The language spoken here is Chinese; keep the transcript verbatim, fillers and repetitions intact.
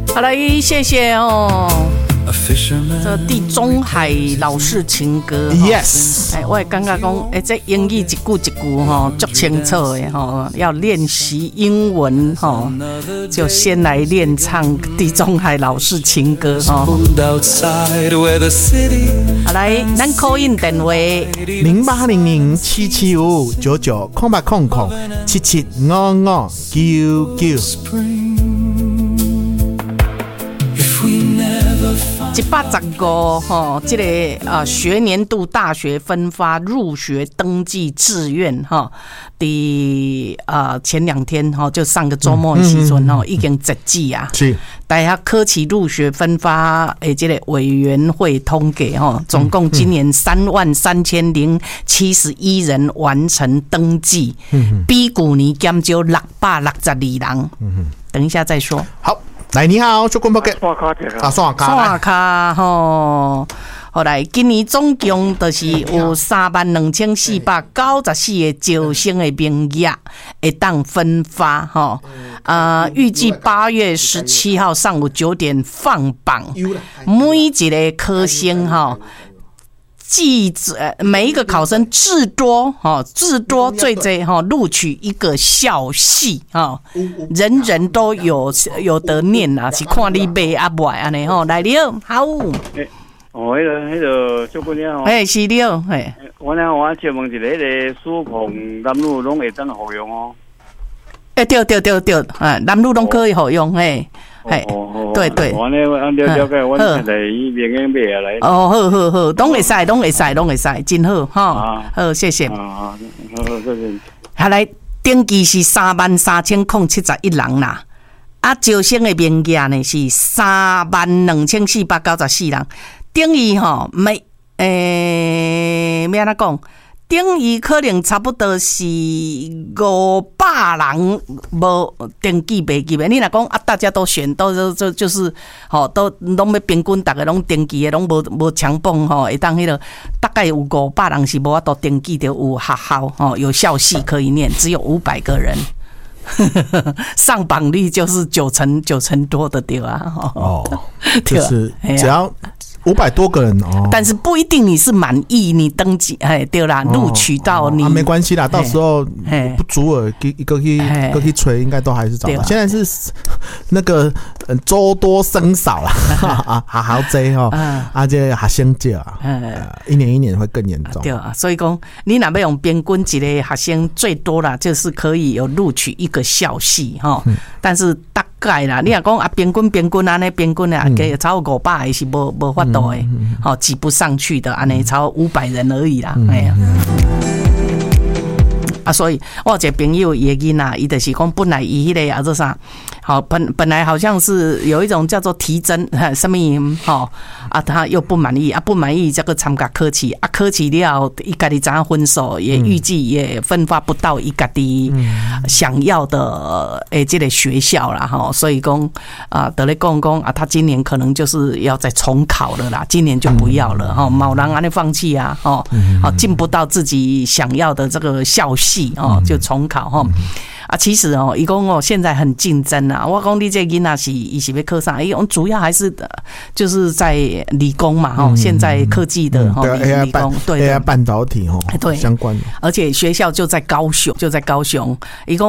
好来，谢谢哦。这地中海老式情歌 ，yes， 哎，我也刚刚讲，哎，这英语一句一句哈，足清楚的哈，要练习英文哈，就先来练唱地中海老式情歌哈。好来，咱 call in 电话零八零零七七五五九九空八空空七七五五九九。 一百十五哈，这个啊学年度大学分发入学登记志愿哈，第啊前两天哈，就上个周末的时阵哈，已经截止啊。 是。 大家科期入学分发诶，这个委员会通给哈，总共今年三万三千零七十一人完成登记，比去年减少六百六十二人。等一下再说。 好。来，你好，做广播嘅啊，刷卡， 刷卡吼。后来今年总共就是有三万两千四百九十四个招生的名额会当分发吼。呃，预计八月十七号上午九点放榜，每一个科生吼。记每一个考生至多哈，至多最最哈录取一个校系哈，人人都有有得念啊，是看你买啊买安尼吼。来了，好。哦， 迄个迄个小姑娘哦， 哎是了，哎。 我呢，我请问一下，迄个苏控南路拢会当好用哦。 哎，对对对对，啊，南路拢可以好用，嘿。哎，对对， 我呢，我了了解，我现在已经买下来。 哦，好好好，拢会使，拢会使，拢会使，真好哈。好，谢谢。 啊，好，谢谢。 下来登记是三万三千零七十一人啦，啊，招生的名额呢是三万两千四百九十四人，等于吼每诶，要安怎讲？等于可能差不多是五百人无登记袂记的。你若讲啊，大家都选，都就就就是吼，都拢要平均，大家拢登记的，拢无无强蹦吼，会当迄个大概有五百人是无法度登记的，有学校吼，有校系可以念，只有五百个人。上榜率就是九成九成多的对啊。 哦，就是只要。五百多个人哦， 但是不一定你是满意，你登记哎对啦，录取到你、 哦哦啊、没关系啦，到时候不足额一个去一个去吹，应该都还是找到。现在是那个周多生少啦，啊好好济哦，啊这学生少啊，一年一年会更严重。 对啊，所以讲你若要用平均一个学生最多啦，就是可以有录取一个校系哈，嗯、但是大概啦，你若讲啊平均平均安尼平均啊，给超过五百也是无无法。对，好挤不上去的，安尼超五百人而已啦，哎呀。啊，所以我有一个朋友也囡啊，伊就是讲本来伊迄个啊做啥，好本本来好像是有一种叫做提针，什么吼啊，他又不满意啊，不满意这个参加科期啊，科期了伊家己怎分数，也预计也分发不到伊家己想要的诶这个学校啦，哈，所以讲啊，得咧讲讲啊，他今年可能就是要再重考了啦，今年就不要了哈，某人安尼放弃啊，哦，好进不到自己想要的这个校系。哦，就重考哈、嗯、啊！其实哦，伊讲哦，现在很竞争啊。我讲你这囡仔是伊是要考啥？伊讲主要还是就是在理工嘛哈、嗯。现在科技的哈、嗯、理, 理工对 A I 半导体哈， 对相关的，而且学校就在高雄，就在高雄。伊讲。